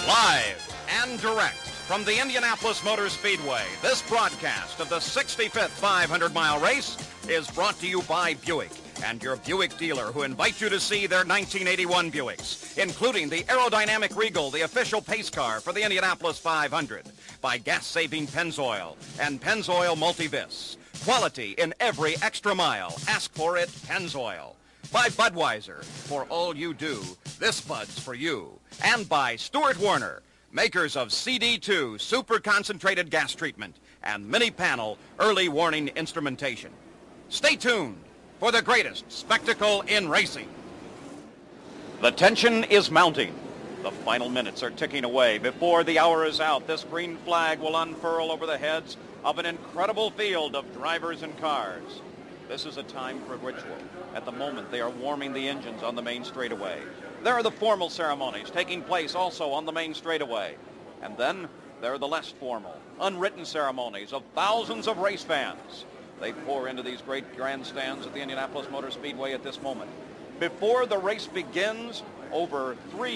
Live and direct from the Indianapolis Motor Speedway, this broadcast of the 65th 500-mile race is brought to you by Buick and your Buick dealer, who invite you to see their 1981 Buicks, including the aerodynamic Regal, the official pace car for the Indianapolis 500, by gas-saving Pennzoil and Pennzoil Multivis. Quality in every extra mile. Ask for it, Pennzoil. By Budweiser, for all you do, this Bud's for you. And by Stuart Warner, makers of CD2 super concentrated gas treatment and mini panel early warning instrumentation. Stay tuned for the greatest spectacle in racing. The tension is mounting. The final minutes are ticking away. Before the hour is out, this green flag will unfurl over the heads of an incredible field of drivers and cars. This is a time for ritual. At the moment, they are warming the engines on the main straightaway. There are the formal ceremonies taking place also on the main straightaway. And then there are the less formal, unwritten ceremonies of thousands of race fans. They pour into these great grandstands at the Indianapolis Motor Speedway at this moment. Before the race begins, over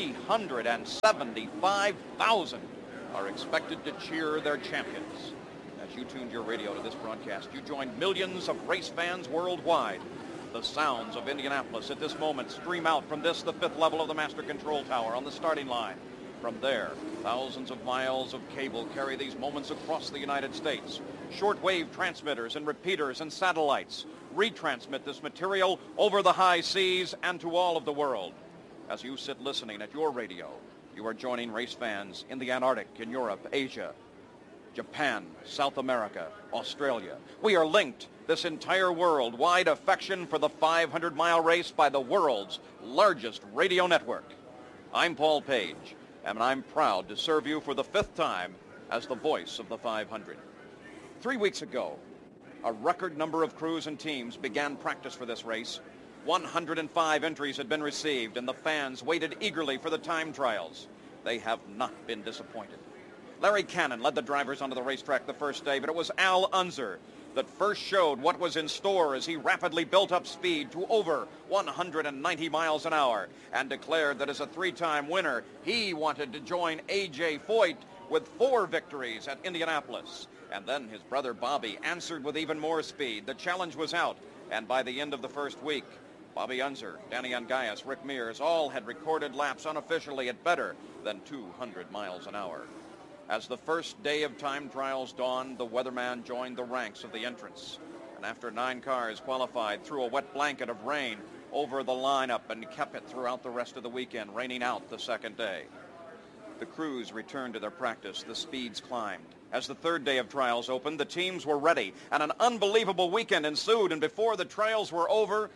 375,000 are expected to cheer their champions. As you tuned your radio to this broadcast, you joined millions of race fans worldwide. The sounds of Indianapolis at this moment stream out from this, the fifth level of the Master Control Tower on the starting line. From there, thousands of miles of cable carry these moments across the United States. Shortwave transmitters and repeaters and satellites retransmit this material over the high seas and to all of the world. As you sit listening at your radio, you are joining race fans in the Antarctic, in Europe, Asia, Japan, South America, Australia. We are linked, this entire worldwide affection for the 500-mile race by the world's largest radio network. I'm Paul Page, and I'm proud to serve you for the fifth time as the voice of the 500. 3 weeks ago, a record number of crews and teams began practice for this race. 105 entries had been received, and the fans waited eagerly for the time trials. They have not been disappointed. Larry Cannon led the drivers onto the racetrack the first day, but it was Al Unser that first showed what was in store as he rapidly built up speed to over 190 miles an hour and declared that as a three-time winner, he wanted to join A.J. Foyt with 4 victories at Indianapolis. And then his brother Bobby answered with even more speed. The challenge was out, and by the end of the first week, Bobby Unser, Danny Ungaius, Rick Mears all had recorded laps unofficially at better than 200 miles an hour. As the first day of time trials dawned, the weatherman joined the ranks of the entrants. And after 9 cars qualified, threw a wet blanket of rain over the lineup and kept it throughout the rest of the weekend, raining out the second day. The crews returned to their practice. The speeds climbed. As the third day of trials opened, the teams were ready, and an unbelievable weekend ensued. And before the trials were over,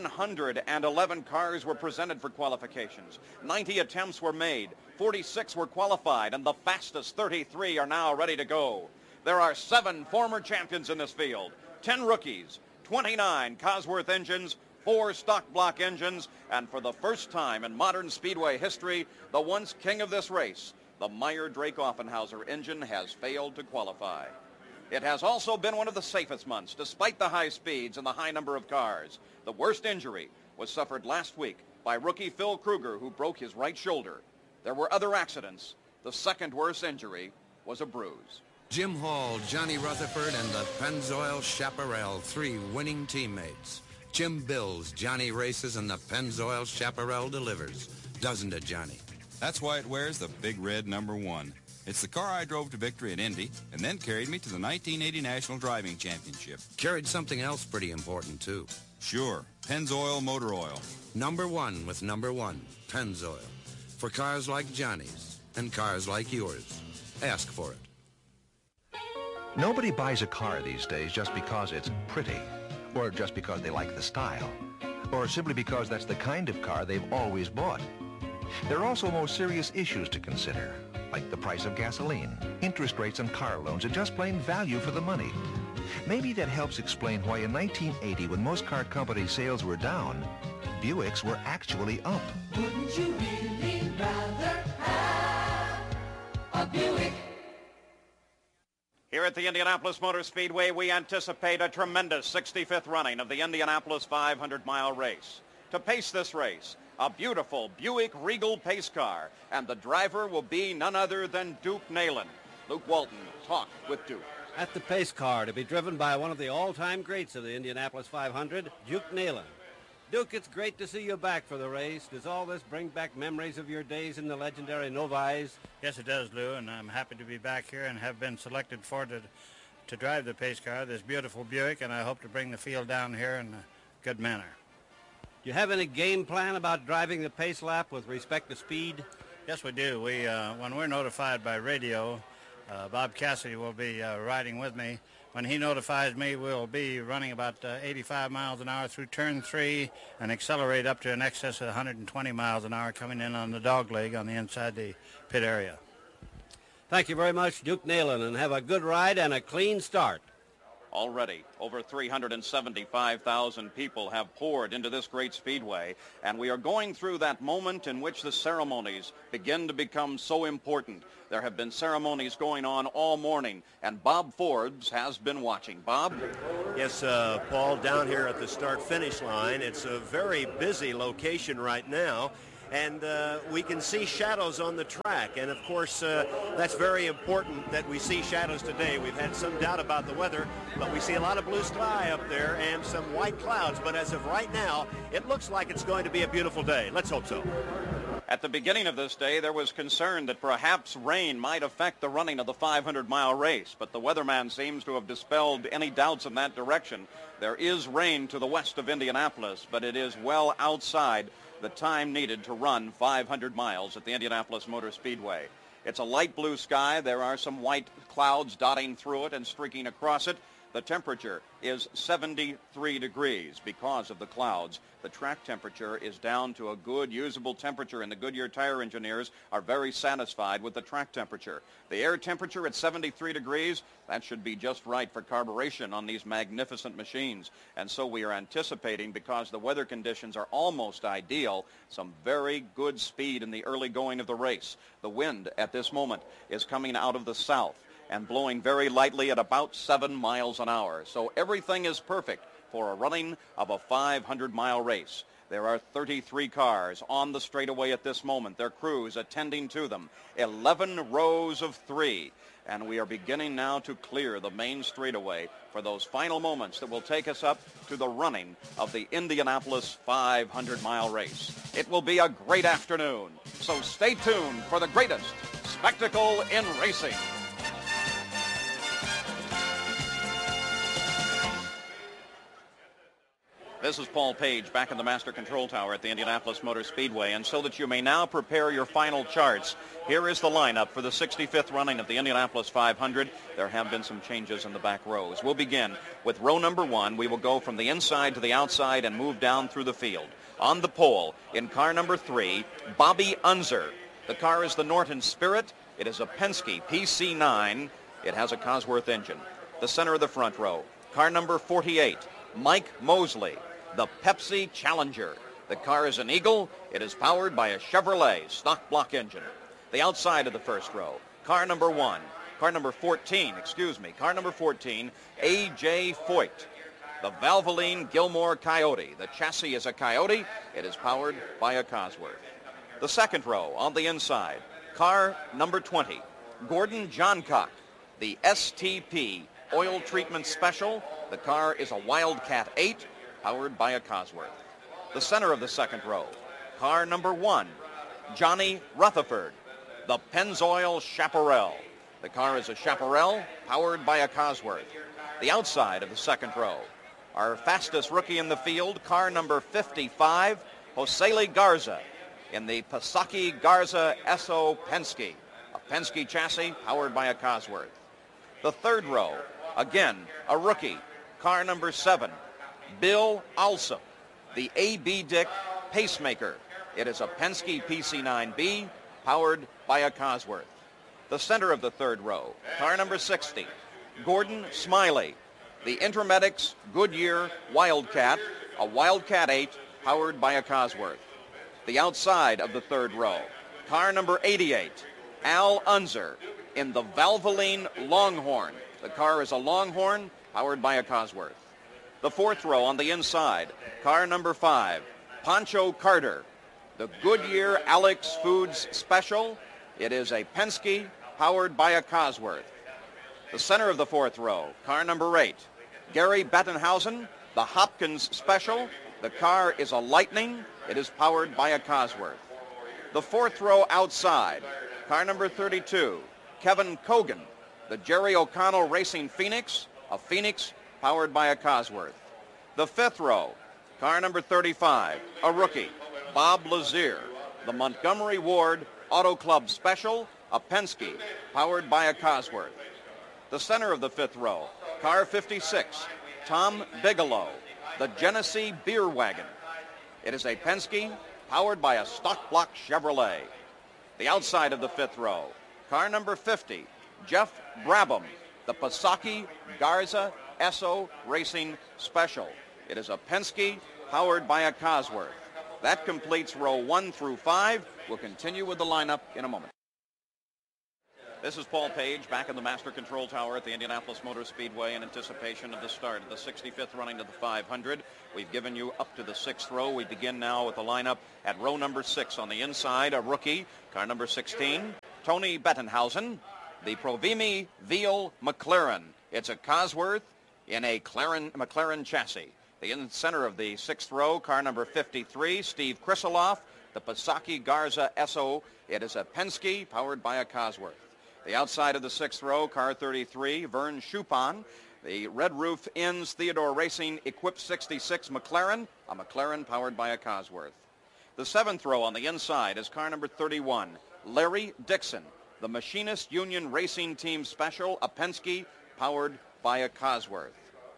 111 cars were presented for qualifications. 90 attempts were made. 46 were qualified, and the fastest 33 are now ready to go. There are 7 former champions in this field, 10 rookies, 29 Cosworth engines, 4 stock block engines, and for the first time in modern speedway history, the once king of this race, the Meyer-Drake-Offenhauser engine, has failed to qualify. It has also been one of the safest months, despite the high speeds and the high number of cars. The worst injury was suffered last week by rookie Phil Kruger, who broke his right shoulder. There were other accidents. The second worst injury was a bruise. Jim Hall, Johnny Rutherford, and the Pennzoil Chaparral, 3 winning teammates. Jim bills, Johnny races, and the Pennzoil Chaparral delivers. Doesn't it, Johnny? That's why it wears the big red number 1. It's the car I drove to victory at Indy and then carried me to the 1980 National Driving Championship. Carried something else pretty important, too. Sure, Pennzoil Motor Oil. Number 1 with number 1, Pennzoil. For cars like Johnny's and cars like yours. Ask for it. Nobody buys a car these days just because it's pretty, or just because they like the style, or simply because that's the kind of car they've always bought. There are also more serious issues to consider, like the price of gasoline, interest rates on car loans, and just plain value for the money. Maybe that helps explain why in 1980, when most car company sales were down, Buicks were actually up. Wouldn't you really rather have a Buick? Here at the Indianapolis Motor Speedway, we anticipate a tremendous 65th running of the Indianapolis 500-mile race. To pace this race, a beautiful Buick Regal pace car, and the driver will be none other than Duke Neyland. Luke Walton talked with Duke. At the pace car to be driven by one of the all-time greats of the Indianapolis 500, Duke Neyland. Duke, it's great to see you back for the race. Does all this bring back memories of your days in the legendary Novice? Yes, it does, Lou, and I'm happy to be back here and have been selected for to drive the pace car, this beautiful Buick, and I hope to bring the field down here in a good manner. Do you have any game plan about driving the pace lap with respect to speed? Yes, we do. When we're notified by radio, Bob Cassidy will be riding with me. When he notifies me, we'll be running about 85 miles an hour through turn 3 and accelerate up to an excess of 120 miles an hour coming in on the dog leg on the inside the pit area. Thank you very much, Duke Neyland, and have a good ride and a clean start. Already, over 375,000 people have poured into this great speedway, and we are going through that moment in which the ceremonies begin to become so important. There have been ceremonies going on all morning, and Bob Forbes has been watching. Bob? Yes, Paul, down here at the start-finish line. It's a very busy location right now. And we can see shadows on the track. And, of course, that's very important that we see shadows today. We've had some doubt about the weather, but we see a lot of blue sky up there and some white clouds. But as of right now, it looks like it's going to be a beautiful day. Let's hope so. At the beginning of this day, there was concern that perhaps rain might affect the running of the 500-mile race, but the weatherman seems to have dispelled any doubts in that direction. There is rain to the west of Indianapolis, but it is well outside the time needed to run 500 miles at the Indianapolis Motor Speedway. It's a light blue sky. There are some white clouds dotting through it and streaking across it. The temperature is 73 degrees because of the clouds. The track temperature is down to a good, usable temperature, and the Goodyear tire engineers are very satisfied with the track temperature. The air temperature at 73 degrees, that should be just right for carburation on these magnificent machines. And so we are anticipating, because the weather conditions are almost ideal, some very good speed in the early going of the race. The wind at this moment is coming out of the south and blowing very lightly at about 7 miles an hour. So everything is perfect for a running of a 500-mile race. There are 33 cars on the straightaway at this moment, their crews attending to them, 11 rows of 3. And we are beginning now to clear the main straightaway for those final moments that will take us up to the running of the Indianapolis 500-mile race. It will be a great afternoon, so stay tuned for the greatest spectacle in racing. This is Paul Page back in the Master Control Tower at the Indianapolis Motor Speedway, and so that you may now prepare your final charts, here is the lineup for the 65th running of the Indianapolis 500. There have been some changes in the back rows. We'll begin with row number 1. We will go from the inside to the outside and move down through the field. On the pole, in car number 3, Bobby Unser. The car is the Norton Spirit. It is a Penske PC9. It has a Cosworth engine. The center of the front row, car number 48, Mike Mosley, the Pepsi Challenger. The car is an Eagle. It is powered by a Chevrolet stock block engine. The outside of the first row, car number 14, A.J. Foyt, the Valvoline Gilmore Coyote. The chassis is a Coyote. It is powered by a Cosworth. The second row on the inside, car number 20, Gordon Johncock, the STP Oil Treatment Special. The car is a Wildcat 8, powered by a Cosworth. The center of the second row, car number 1, Johnny Rutherford, the Pennzoil Chaparral. The car is a Chaparral, powered by a Cosworth. The outside of the second row, our fastest rookie in the field, car number 55, Josely Garza, in the Pasaki Garza Esso Penske, a Penske chassis powered by a Cosworth. The third row, again, a rookie, car number 7, Bill Alsop, the A.B. Dick Pacemaker. It is a Penske PC9B, powered by a Cosworth. The center of the third row, car number 60, Gordon Smiley, the Intermedics Goodyear Wildcat, a Wildcat 8, powered by a Cosworth. The outside of the third row, car number 88, Al Unser, in the Valvoline Longhorn. The car is a Longhorn, powered by a Cosworth. The fourth row on the inside, car number 5, Pancho Carter, the Goodyear Alex Foods Special. It is a Penske powered by a Cosworth. The center of the fourth row, car number 8, Gary Bettenhausen, the Hopkins Special. The car is a Lightning. It is powered by a Cosworth. The fourth row outside, car number 32, Kevin Cogan, the Jerry O'Connell Racing Phoenix, a Phoenix powered by a Cosworth. The fifth row, car number 35, a rookie, Bob Lazier, the Montgomery Ward Auto Club Special, a Penske powered by a Cosworth. The center of the fifth row, car 56, Tom Bigelow, the Genesee Beer Wagon. It is a Penske powered by a stock block Chevrolet. The outside of the fifth row, car number 50, Jeff Brabham, the Pasaki Garza Esso Racing Special. It is a Penske powered by a Cosworth. That completes row 1 through 5. We'll continue with the lineup in a moment. This is Paul Page back in the Master Control Tower at the Indianapolis Motor Speedway in anticipation of the start of the 65th running to the 500. We've given you up to the 6th row. We begin now with the lineup at row number 6. On the inside, a rookie, car number 16, Tony Bettenhausen, the Provimi Veal McLaren. It's a Cosworth in a McLaren chassis. The in center of the 6th row, car number 53, Steve Krisiloff, the Pasaki Garza Esso. It is a Penske powered by a Cosworth. The outside of the 6th row, car 33, Vern Schuppan, the Red Roof Inns Theodore Racing Equip 66 McLaren, a McLaren powered by a Cosworth. The 7th row on the inside is car number 31, Larry Dixon, the Machinist Union Racing Team Special, a Penske powered by a Cosworth.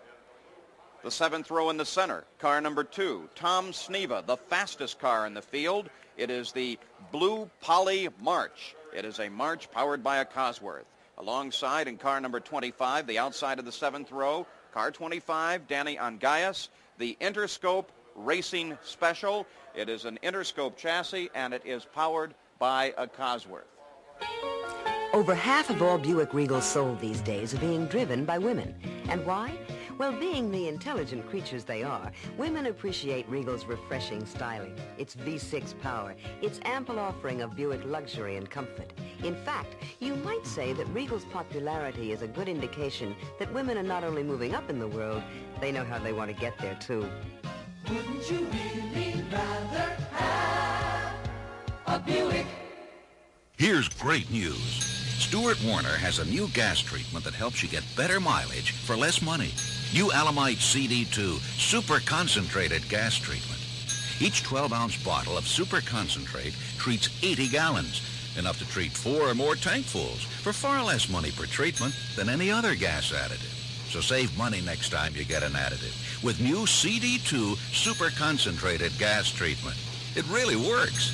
The 7th row in the center, car number 2, Tom Sneva, the fastest car in the field. It is the Blue Poly March. It is a March powered by a Cosworth. Alongside in car number 25, the outside of the 7th row, car 25, Danny Angayas, the Interscope Racing Special. It is an Interscope chassis, and it is powered by a Cosworth. Over half of all Buick Regals sold these days are being driven by women. And why? Well, being the intelligent creatures they are, women appreciate Regal's refreshing styling, its V6 power, its ample offering of Buick luxury and comfort. In fact, you might say that Regal's popularity is a good indication that women are not only moving up in the world, they know how they want to get there, too. Wouldn't you really rather have a Buick? Here's great news. Stuart Warner has a new gas treatment that helps you get better mileage for less money. New Alamite CD2 Super Concentrated Gas Treatment. Each 12-ounce bottle of Super Concentrate treats 80 gallons, enough to treat 4 or more tankfuls for far less money per treatment than any other gas additive. So save money next time you get an additive with new CD2 Super Concentrated Gas Treatment. It really works.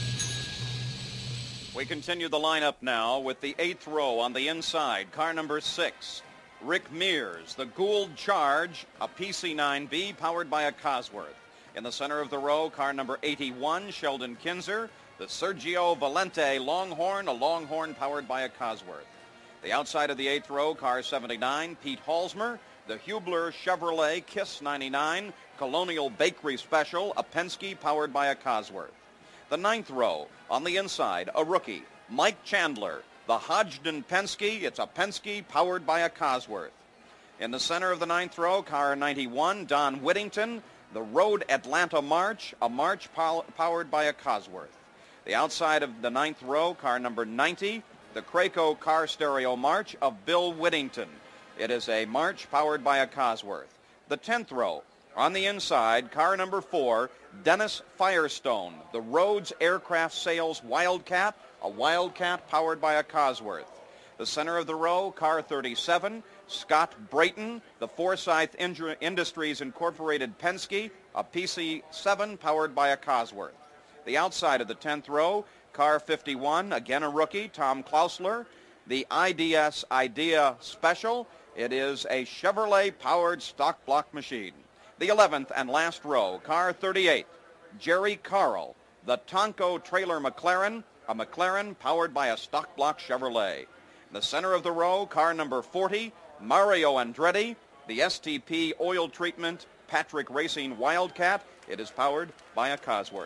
We continue the lineup now with the 8th row on the inside, car number 6. Rick Mears, the Gould Charge, a PC9B powered by a Cosworth. In the center of the row, car number 81, Sheldon Kinzer, the Sergio Valente Longhorn, a Longhorn powered by a Cosworth. The outside of the 8th row, car 79, Pete Halsmer, the Hubler Chevrolet Kiss 99, Colonial Bakery Special, a Penske powered by a Cosworth. The 9th row, on the inside, a rookie, Mike Chandler, the Hodgdon Penske. It's a Penske powered by a Cosworth. In the center of the 9th row, car 91, Don Whittington, the Road Atlanta March, a March powered by a Cosworth. The outside of the 9th row, car number 90, the Craco Car Stereo March of Bill Whittington. It is a March powered by a Cosworth. The 10th row, on the inside, car number 4, Dennis Firestone, the Rhodes Aircraft Sales Wildcat, a Wildcat powered by a Cosworth. The center of the row, car 37, Scott Brayton, the Forsyth Industries Incorporated Penske, a PC7 powered by a Cosworth. The outside of the 10th row, car 51, again a rookie, Tom Klausler, the IDS Idea Special. It is a Chevrolet-powered stock block machine. The 11th and last row, car 38, Jerry Carl, the Tonko Trailer McLaren, a McLaren powered by a stock block Chevrolet. In the center of the row, car number 40, Mario Andretti, the STP Oil Treatment Patrick Racing Wildcat. It is powered by a Cosworth.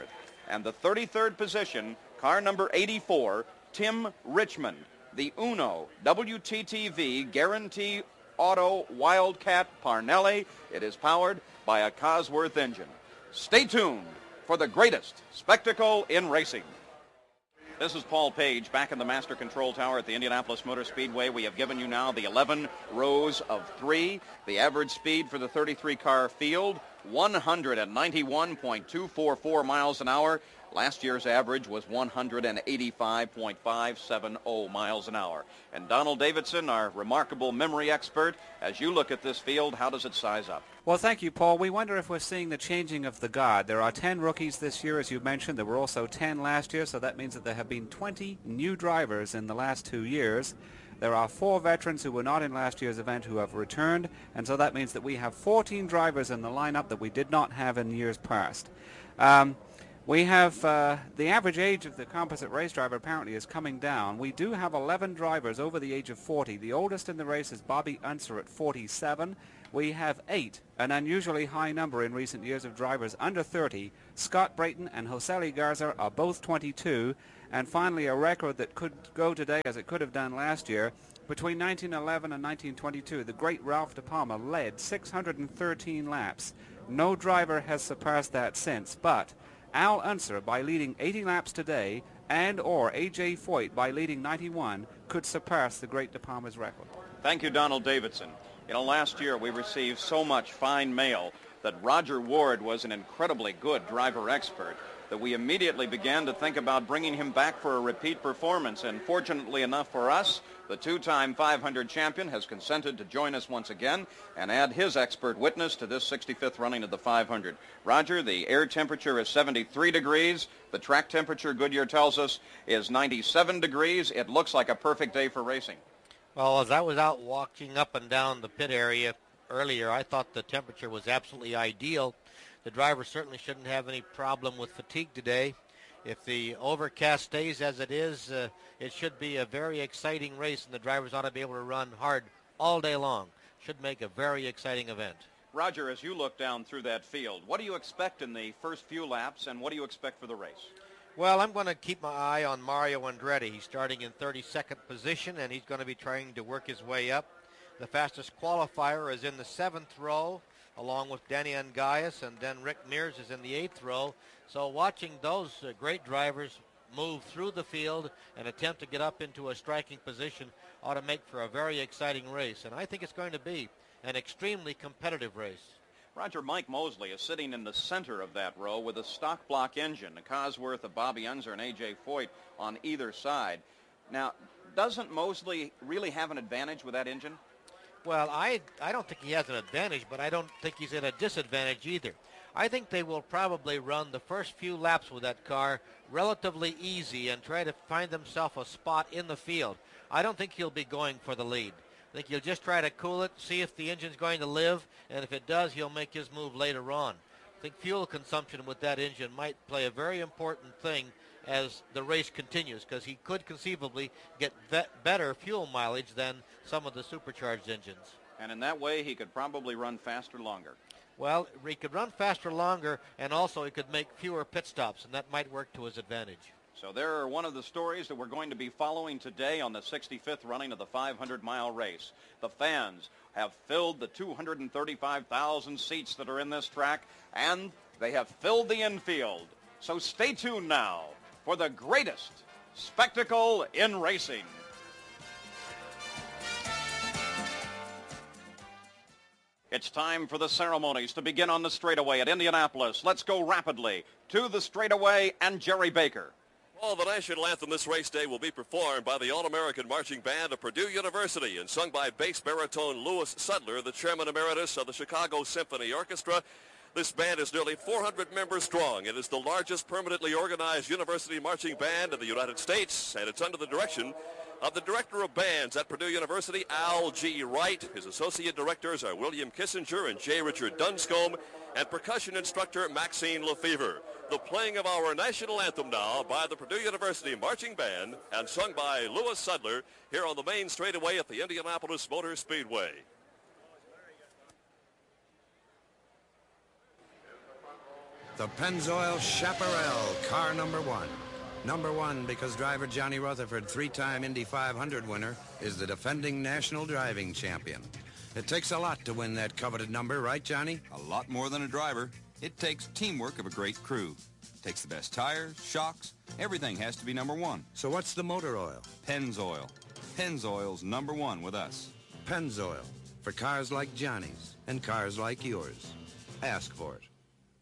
And the 33rd position, car number 84, Tim Richmond, the Uno WTTV Guarantee Auto Wildcat Parnelli. It is powered by a Cosworth engine. Stay tuned for the greatest spectacle in racing. This is Paul Page back in the Master Control Tower at the Indianapolis Motor Speedway. We have given you now the 11 rows of 3. The average speed for the 33-car field, 191.244 miles an hour. Last year's average was 185.570 miles an hour. And Donald Davidson, our remarkable memory expert, as you look at this field, how does it size up? Well, thank you, Paul. We wonder if we're seeing the changing of the guard. There are 10 rookies this year, as you mentioned. There were also 10 last year, so that means that there have been 20 new drivers in the last 2 years. There are 4 veterans who were not in last year's event who have returned, and so that means that we have 14 drivers in the lineup that we did not have in years past. We have the average age of the composite race driver apparently is coming down. We do have 11 drivers over the age of 40. The oldest in the race is Bobby Unser at 47. We have 8, an unusually high number in recent years of drivers under 30. Scott Brayton and Josely Garza are both 22. And finally, a record that could go today as it could have done last year. Between 1911 and 1922, the great Ralph De Palma led 613 laps. No driver has surpassed that since, but Al Unser, by leading 80 laps today, and or A.J. Foyt by leading 91, could surpass the great De Palma's record. Thank you, Donald Davidson. You know, last year we received so much fine mail that Roger Ward was an incredibly good driver expert that we immediately began to think about bringing him back for a repeat performance. And fortunately enough for us, the 2-time 500 champion has consented to join us once again and add his expert witness to this 65th running of the 500. Roger, the air temperature is 73 degrees. The track temperature, Goodyear tells us, is 97 degrees. It looks like a perfect day for racing. Well, as I was out walking up and down the pit area earlier, I thought the temperature was absolutely ideal. The driver certainly shouldn't have any problem with fatigue today. If the overcast stays as it is, it should be a very exciting race, and the drivers ought to be able to run hard all day long. Should make a very exciting event. Roger, as you look down through that field, what do you expect in the first few laps, and what do you expect for the race? Well, I'm going to keep my eye on Mario Andretti. He's starting in 32nd position, and he's going to be trying to work his way up. The fastest qualifier is in the 7th row, along with Danny Angaius, and then Rick Mears is in the 8th row. So watching those great drivers move through the field and attempt to get up into a striking position ought to make for a very exciting race. And I think it's going to be an extremely competitive race. Roger, Mike Mosley is sitting in the center of that row with a stock block engine, a Cosworth of Bobby Unser and A.J. Foyt on either side. Now, doesn't Mosley really have an advantage with that engine? Well, I don't think he has an advantage, but I don't think he's at a disadvantage either. I think they will probably run the first few laps with that car relatively easy and try to find themselves a spot in the field. I don't think he'll be going for the lead. I think he'll just try to cool it, see if the engine's going to live, and if it does, he'll make his move later on. I think fuel consumption with that engine might play a very important thing as the race continues, because he could conceivably get better fuel mileage than some of the supercharged engines. And in that way, he could probably run faster longer. Well, he could run faster longer, and also he could make fewer pit stops, and that might work to his advantage. So there are one of the stories that we're going to be following today on the 65th running of the 500-mile race. The fans have filled the 235,000 seats that are in this track, and they have filled the infield. So stay tuned now for the greatest spectacle in racing. It's time for the ceremonies to begin on the straightaway at Indianapolis. Let's go rapidly to the straightaway and Jerry Baker. Well, the national anthem this race day will be performed by the All-American Marching Band of Purdue University and sung by bass baritone Louis Sudler, the chairman emeritus of the Chicago Symphony Orchestra. This band is nearly 400 members strong. It is the largest permanently organized university marching band in the United States, and it's under the direction of the director of bands at Purdue University, Al G. Wright. His associate directors are William Kissinger and J. Richard Dunscombe, and percussion instructor Maxine Lefevre. The playing of our national anthem now by the Purdue University Marching Band and sung by Louis Sudler here on the main straightaway at the Indianapolis Motor Speedway. the Pennzoil Chaparral, car number one. Number one because driver Johnny Rutherford, three-time Indy 500 winner, is the defending national driving champion. It takes a lot to win that coveted number, right, Johnny? A lot more than a driver. It takes teamwork of a great crew. It takes the best tires, shocks. Everything has to be number one. So what's the motor oil? Pennzoil. Pennzoil's number one with us. Pennzoil, for cars like Johnny's and cars like yours. Ask for it.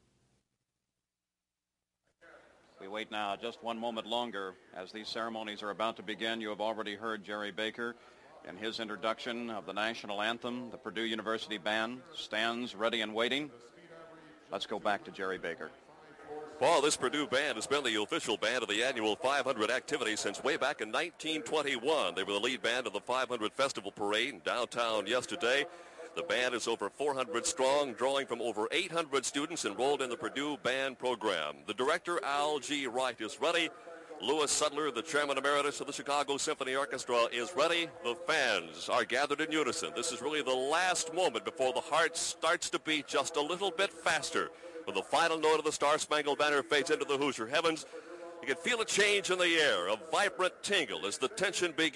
We wait now just one moment longer as these ceremonies are about to begin. You have already heard Jerry Baker in his introduction of the national anthem. The Purdue University band stands ready and waiting. Let's go back to Jerry Baker. Paul, this Purdue band has been the official band of the annual 500 activity since way back in 1921. They were the lead band of the 500 Festival Parade in downtown yesterday. The band is over 400 strong, drawing from over 800 students enrolled in the Purdue band program. The director, Al G. Wright, is ready. Louis Sudler, the chairman emeritus of the Chicago Symphony Orchestra, is ready. The fans are gathered in unison. This is really the last moment before the heart starts to beat just a little bit faster. When the final note of the Star-Spangled Banner fades into the Hoosier heavens, you can feel a change in the air, a vibrant tingle as the tension begins.